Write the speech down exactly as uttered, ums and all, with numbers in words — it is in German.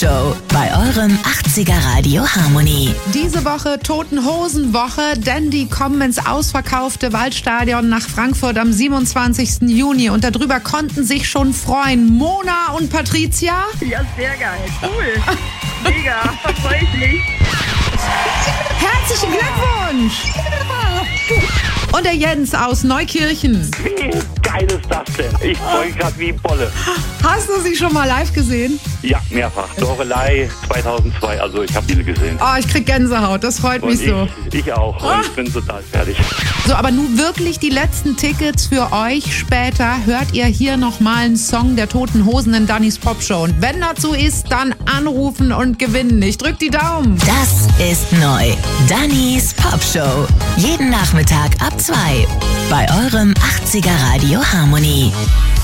Show bei eurem achtziger Radio Harmony. Diese Woche Toten Hosen Woche, denn die kommen ins ausverkaufte Waldstadion nach Frankfurt am siebenundzwanzigsten Juni. Und darüber konnten sich schon freuen Mona und Patricia. Ja, sehr geil. Cool. Mega. Freue ich mich. Herzlichen Glückwunsch. Und der Jens aus Neukirchen. Wie geil ist das denn? Ich freue mich gerade wie Bolle. Hast du sie schon mal live gesehen? Ja, mehrfach. Lorelei zweitausendzwei, also ich habe viele gesehen. Oh, ich krieg Gänsehaut, das freut Und mich so. Ich, ich auch. Und ich bin total fertig. So, aber nun wirklich die letzten Tickets für euch. Später hört ihr hier nochmal einen Song der Toten Hosen in Dannys Popshow. Und wenn das so ist, dann anrufen und gewinnen. Ich drück die Daumen. Das ist neu. Dannys Popshow. Jeden Nachmittag ab zwei bei eurem achtziger Radio Harmony.